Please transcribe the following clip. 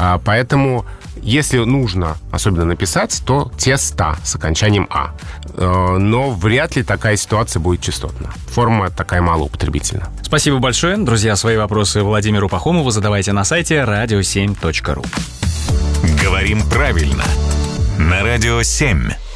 Поэтому, если нужно особенно написать, то тесто с окончанием «а». Но вряд ли такая ситуация будет частотна. Форма такая малоупотребительна. Спасибо большое. Друзья, свои вопросы Владимиру Пахомову задавайте на сайте radio7.ru. Говорим правильно. На Радио 7.